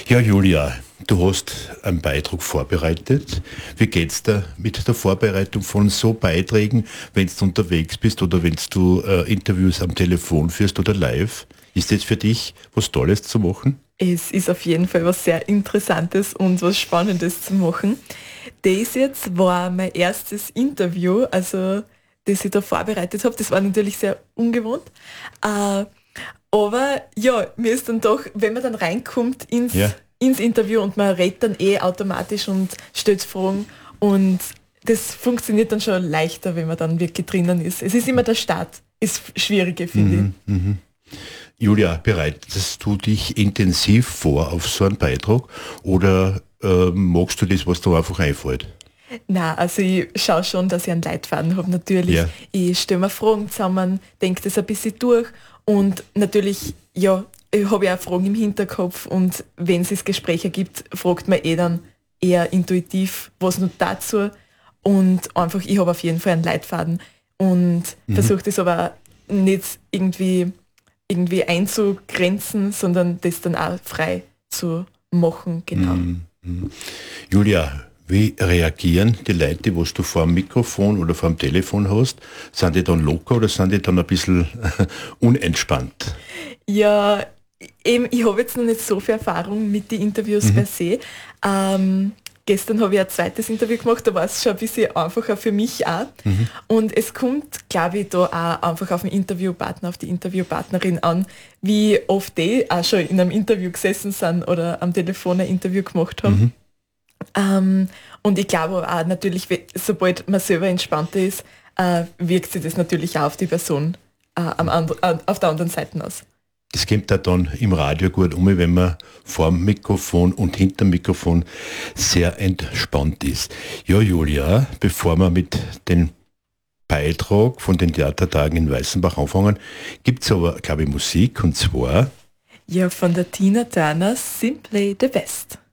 Ja, Julia, du hast einen Beitrag vorbereitet. Wie geht's dir mit der Vorbereitung von so Beiträgen, wenn du unterwegs bist oder wenn du Interviews am Telefon führst oder live? Ist das für dich was Tolles zu machen? Es ist auf jeden Fall was sehr Interessantes und was Spannendes zu machen. Das jetzt war mein erstes Interview, also das ich da vorbereitet habe. Das war natürlich sehr ungewohnt. Äh, aber ja, mir ist dann doch, wenn man dann reinkommt Ja. ins Interview und man redet dann automatisch und stellt Fragen und das funktioniert dann schon leichter, wenn man dann wirklich drinnen ist. Es ist immer der Start, ist Schwierige, finde ich. Julia, bereitest du dich intensiv vor auf so einen Beitrag oder magst du das, was dir einfach einfällt? Na, also ich schaue schon, dass ich einen Leitfaden habe, natürlich. Ja. Ich stelle mir Fragen zusammen, denke das ein bisschen durch und natürlich, ja, ich habe ja auch Fragen im Hinterkopf und wenn es das Gespräch ergibt, fragt man dann eher intuitiv, was noch dazu und einfach, ich habe auf jeden Fall einen Leitfaden und versuche das aber nicht irgendwie einzugrenzen, sondern das dann auch frei zu machen, genau. Julia, wie reagieren die Leute, was du vor dem Mikrofon oder vor dem Telefon hast? Sind die dann locker oder sind die dann ein bisschen unentspannt? Ja, eben, ich habe jetzt noch nicht so viel Erfahrung mit den Interviews per se. Gestern habe ich ein zweites Interview gemacht, da war es schon ein bisschen einfacher für mich auch. Und es kommt, glaube ich, da auch einfach auf den Interviewpartner, auf die Interviewpartnerin an, wie oft die auch schon in einem Interview gesessen sind oder am Telefon ein Interview gemacht haben. Und ich glaube auch natürlich, sobald man selber entspannter ist, wirkt sich das natürlich auch auf die Person auf der anderen Seite aus. Das kommt da dann im Radio gut um, wenn man vor dem Mikrofon und hinter dem Mikrofon sehr entspannt ist. Ja, Julia, bevor wir mit dem Beitrag von den Theatertagen in Weißenbach anfangen, gibt es aber, glaube ich, Musik und zwar Ja, von der Tina Turner, Simply the Best.